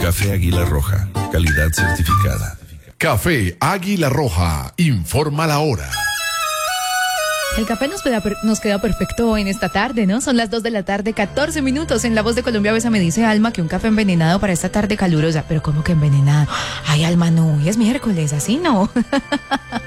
Café Águila Roja, calidad certificada. Café Águila Roja, informa la hora. El café nos queda perfecto en esta tarde, ¿no? Son las 2 de la tarde, 14 minutos. En La Voz de Colombia, Besa me dice Alma que un café envenenado para esta tarde calurosa. Pero ¿cómo que envenenado? Ay, Alma, no, hoy es miércoles, así no.